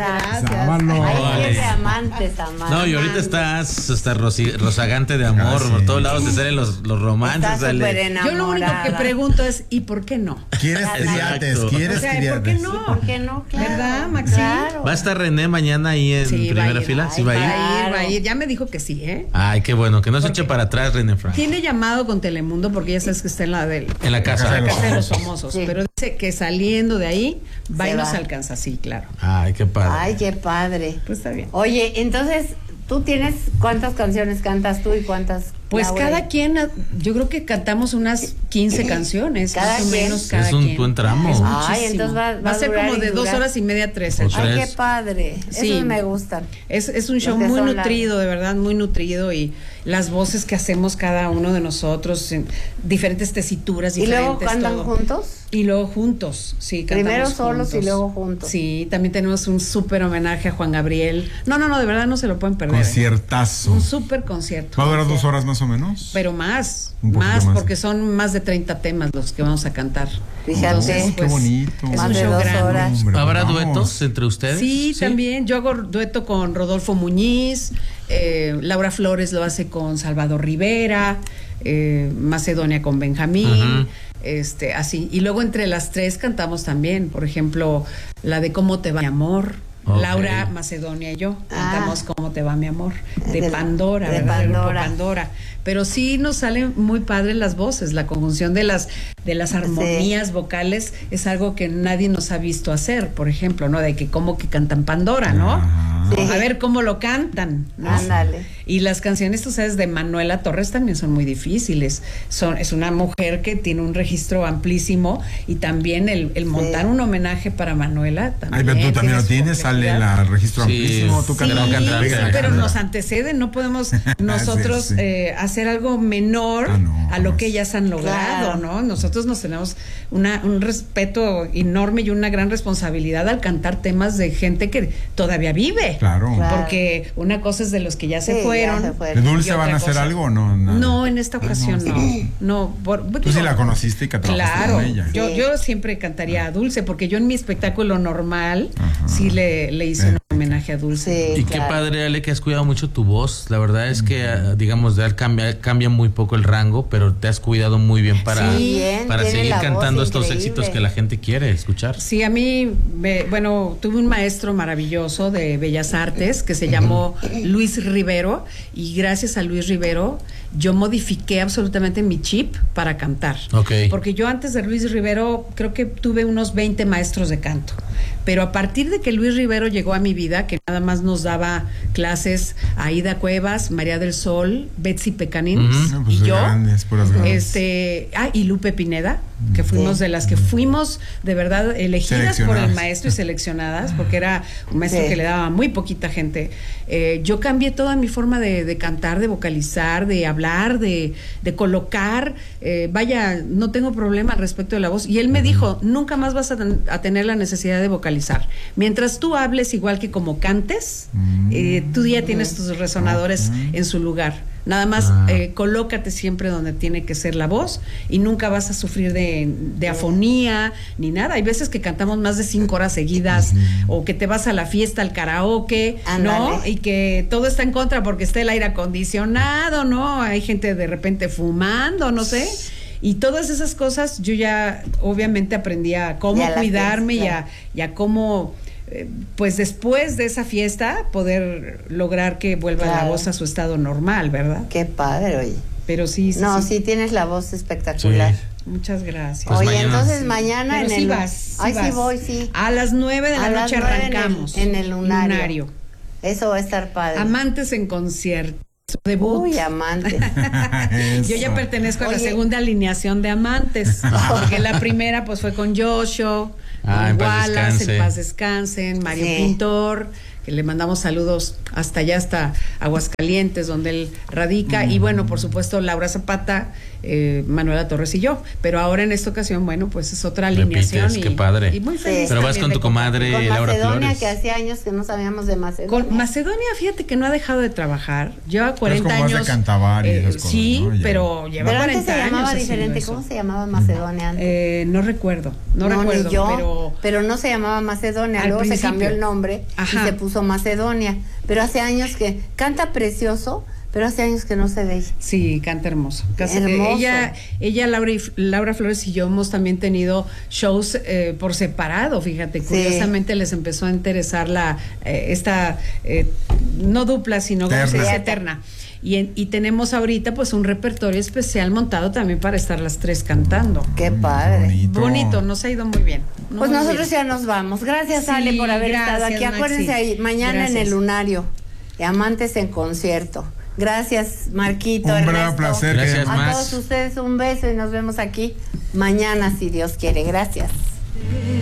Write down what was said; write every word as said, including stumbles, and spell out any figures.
gracias. Sábalo. Ay, qué de amantes, amantes. No, y ahorita estás hasta rosi- rozagante de amor. Ah, sí. Por todos lados te salen los, los romances. Está sale. súper enamorada. Yo lo único que pregunto es, ¿y por qué no? ¿Quieres Exacto. triates? ¿Quieres O sea, ¿por triates? qué no? ¿Por qué no? Claro. ¿Verdad, Maxi? Claro. ¿Va a estar René mañana ahí en Sí, va a primera ir. fila? ¿Sí Ay, va a ir? Va a ir, Claro. va a ir. Ya me dijo que sí, ¿eh? Ay, qué bueno. Que no se Porque- eche para atrás, René Frank. Tiene llamado con Telemundo porque ya sabes que está en la del En la casa. la casa de los famosos. Sí. Pero dice que saliendo de ahí va Se y nos va. alcanza, sí, claro. Ay, qué padre. Ay, qué padre. Pues está bien. Oye, entonces, ¿tú tienes cuántas canciones cantas tú y cuántas? Pues Laura? cada quien, yo creo que cantamos unas quince canciones, Cada más o quien. menos cada Es un quien. buen tramo. Es Ay, muchísimo. entonces va- va a a ser durar como y de dos durar. horas y media, tres. el O show. Ay, tres. qué padre. Sí. Esos me gustan. Es, es un Los show que muy son nutrido, de verdad, muy nutrido, y las voces que hacemos cada uno de nosotros, en diferentes tesituras, ¿Y diferentes. luego cantan todo. juntos? Y luego juntos, sí, cantamos Primero solos juntos. y luego juntos. Sí, también tenemos un súper homenaje a Juan Gabriel. No, no, no, de verdad no se lo pueden perder. ¿eh? Conciertazo. Un súper concierto. ¿Va a durar dos horas más o menos? Pero más, Un poquito más, más. porque son más de treinta temas los que vamos a cantar. Fíjate. Entonces, Qué bonito. Es Más un de show dos grande. horas. Hombre, ¿Habrá vamos. duetos entre ustedes? Sí, también. Yo hago dueto con Rodolfo Muñiz, eh, Laura Flores lo hace con Salvador Rivera, eh, Macedonia con Benjamín, Ujú. este, así. Y luego entre las tres cantamos también, por ejemplo, la de Cómo te va mi amor. Ok. Laura, Macedonia y yo Ah. cantamos Cómo te va mi amor, de Del- Pandora, de ¿verdad? Del grupo Pandora. Pandora. Pero sí nos salen muy padres las voces, la conjunción de las de las armonías vocales es algo que nadie nos ha visto hacer, por ejemplo, ¿no? De que como que cantan Pandora, ¿no? Ajá. Sí. A ver cómo lo cantan, ¿no? Ándale. Y las canciones, tú sabes, de Manuela Torres también son muy difíciles. Son, es una mujer que tiene un registro amplísimo y también el, el montar un homenaje para Manuela también. Ay, pero tú también tiene lo su tienes, sale complejidad. el registro Sí, amplísimo. Tú sí, cantas. no, Sí, cantante, sí, cantante. pero nos anteceden, no podemos nosotros Sí, sí. eh, hacer algo menor Ah, no, a lo jamás. que ellas han logrado, Claro. ¿no? Nosotros nos tenemos una, un respeto enorme y una gran responsabilidad al cantar temas de gente que todavía vive. Claro. Claro. Porque una cosa es de los que ya se Sí, ya fueron. se ¿De fueron. Dulce Y van a otra hacer cosa. algo o no? Nada. No, en esta Ah, ocasión no. No, por- Tú sí digo, la conociste y que trabajaste Claro, con ella. yo, Sí. yo siempre cantaría a Dulce, porque yo en mi espectáculo normal Ajá. sí le, le hice Eh. un homenaje a Dulce. Sí, Y qué claro. padre, Ale, que has cuidado mucho tu voz. La verdad es que, ah, digamos, de él cambia, cambia muy poco el rango, pero te has cuidado muy bien para, Sí, bien, para tiene seguir la voz cantando estos increíble. éxitos que la gente quiere escuchar. Sí, a mí, me- bueno, tuve un maestro maravilloso de Bellas Artes que se llamó Luis Rivero, y gracias a Luis Rivero yo modifiqué absolutamente mi chip para cantar. Ok. Porque yo antes de Luis Rivero creo que tuve unos veinte maestros de canto. Pero a partir de que Luis Rivero llegó a mi vida, que nada más nos daba clases a Aida Cuevas, María del Sol, Betsy Pecanins Ujú. No, pues y de yo. grandes, puras grandes. Este, ah, y Lupe Pineda, que fuimos de las que fuimos de verdad elegidas por el Seleccionadas. maestro y seleccionadas, porque era un maestro Sí. que le daba a muy poquita gente. Eh, yo cambié toda mi forma de, de cantar, de vocalizar, de hablar, de, de colocar. Eh, vaya, no tengo problema respecto de la voz. Y él me dijo, nunca más vas a, ten- a tener la necesidad de vocalizar. Mientras tú hables igual que como cantes, Mm. eh, tú ya tienes tus resonadores Ok. en su lugar. Nada más Ah. eh, colócate siempre donde tiene que ser la voz y nunca vas a sufrir de, de afonía ni nada. Hay veces que cantamos más de cinco horas seguidas o que te vas a la fiesta, al karaoke, ¿no? Ándale. Y que todo está en contra porque está el aire acondicionado, ¿no? Hay gente de repente fumando, no sé. Y todas esas cosas yo ya obviamente aprendí a cómo Ya las cuidarme tienes, y a, y a cómo... eh, pues después de esa fiesta poder lograr que vuelva la Claro. voz a su estado normal, ¿verdad? Qué padre, oye. Pero sí, sí, No, sí. sí tienes la voz espectacular. Sí. Muchas gracias. Pues Oye, mañana. entonces mañana Pero en sí el... vas, sí Ay, sí vas. voy, sí. A las nueve de la A las noche nueve en el- arrancamos. en el lunario. Eso va a estar padre. Amantes en concierto. Debut. Uy, amante. Yo ya Eso. pertenezco a la Oye. segunda alineación de Amantes, porque la primera pues fue con Joshua, Ah, con en paz Wallace, descanse. en paz descansen, Mario Sí. Pintor, que le mandamos saludos hasta allá, hasta Aguascalientes, donde él radica, y bueno, por supuesto, Laura Zapata, eh, Manuela Torres y yo. Pero ahora en esta ocasión, bueno, pues es otra Repites, alineación. y, qué padre. y muy feliz Pero vas también con de tu comadre Con Laura Macedonia, Flores. que hacía años que no sabíamos de Macedonia. Con Macedonia, fíjate que no ha dejado de trabajar. Lleva cuarenta como más de años. cantabar y esas cosas, sí, ¿no? Ya. pero lleva Pero antes cuarenta se llamaba años haciendo diferente. eso. ¿Cómo se llamaba Macedonia antes? Eh, no recuerdo, no, No, ni recuerdo, yo. pero pero... Pero no se llamaba Macedonia, Al luego principio. se cambió el nombre Ajá. y se puso Macedonia. Pero hace años que canta precioso, pero hace años que no sé de ella. Sí, canta hermoso. Casi- Hermoso. Ella, ella Laura, y- Laura Flores y yo hemos también tenido shows eh, por separado, fíjate, Sí. curiosamente les empezó a interesar la eh, esta, eh, no dupla, sino ¿cómo se Terna. dice? Eterna. Y, en- y tenemos ahorita pues un repertorio especial montado también para estar las tres cantando. Qué Mm, padre. bonito. Bonito, nos ha ido muy bien. Pues Muy nosotros bien. ya nos vamos. Gracias, Sí, Ale, por haber gracias, estado aquí. Maxi. Acuérdense ahí, mañana en Gracias. el Lunario, Amantes en concierto. Gracias, Marquito, Un verdadero Ernesto. placer. Gracias, A Max. todos ustedes un beso y nos vemos aquí mañana, si Dios quiere. Gracias.